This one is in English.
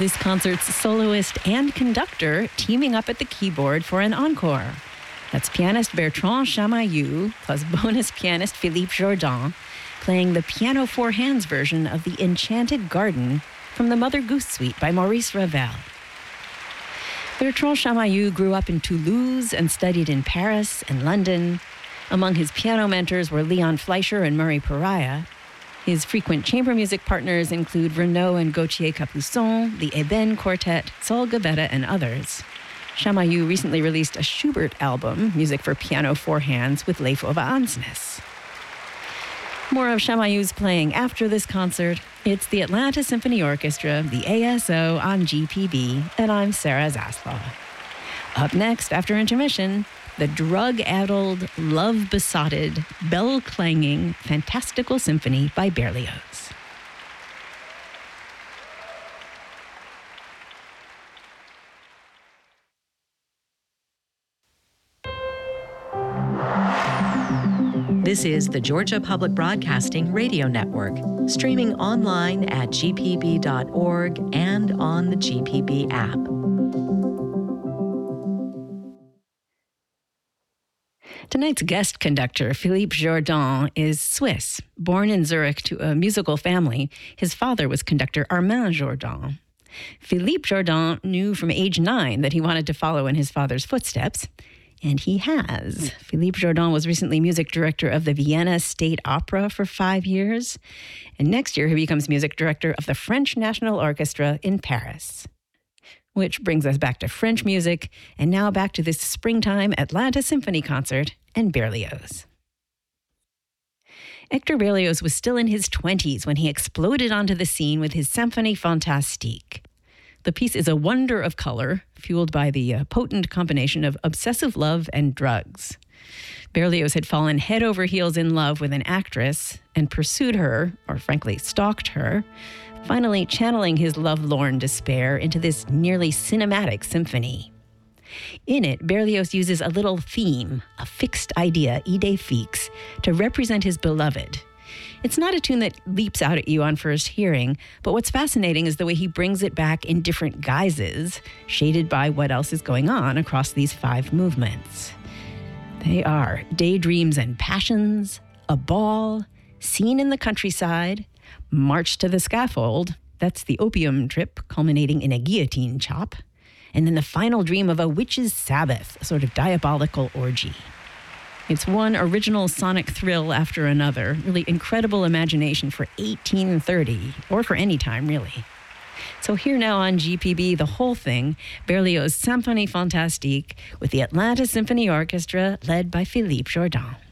This concert's soloist and conductor teaming up at the keyboard for an encore. That's pianist Bertrand Chamayou plus bonus pianist Philippe Jourdan playing the piano four hands version of The Enchanted Garden from the Mother Goose Suite by Maurice Ravel. Bertrand Chamayou grew up in Toulouse and studied in Paris and London. Among his piano mentors were Leon Fleischer and Murray Pariah. His frequent chamber music partners include Renaud and Gauthier Capuçon, the Eben Quartet, Saul Gavetta, and others. Chamayou recently released a Schubert album, music for piano four hands, with Leif Ove Ansnes. More of Chamayou's playing after this concert. It's the Atlanta Symphony Orchestra, the ASO on GPB, and I'm Sarah Zaslav. Up next, after intermission, the drug-addled, love-besotted, bell-clanging, fantastical symphony by Berlioz. This is the Georgia Public Broadcasting Radio Network, streaming online at gpb.org and on the GPB app. Tonight's guest conductor, Philippe Jourdan, is Swiss. Born in Zurich to a musical family, his father was conductor Armand Jourdan. Philippe Jourdan knew from age 9 that he wanted to follow in his father's footsteps. And he has. Philippe Jourdan was recently music director of the Vienna State Opera for 5 years. And next year, he becomes music director of the French National Orchestra in Paris. Which brings us back to French music, and now back to this springtime Atlanta Symphony concert and Berlioz. Hector Berlioz was still in his 20s when he exploded onto the scene with his Symphonie Fantastique. The piece is a wonder of color, fueled by the potent combination of obsessive love and drugs. Berlioz had fallen head over heels in love with an actress and pursued her, or frankly stalked her, finally channeling his lovelorn despair into this nearly cinematic symphony. In it, Berlioz uses a little theme, a fixed idea, idée fixe, to represent his beloved. It's not a tune that leaps out at you on first hearing, but what's fascinating is the way he brings it back in different guises, shaded by what else is going on across these 5 movements. They are daydreams and passions, a ball, scene in the countryside, march to the scaffold, that's the opium trip culminating in a guillotine chop, and then the final dream of a witch's sabbath, a sort of diabolical orgy. It's one original sonic thrill after another, really incredible imagination for 1830, or for any time, really. So here now on GPB, the whole thing, Berlioz' Symphonie Fantastique with the Atlanta Symphony Orchestra led by Philippe Jourdan.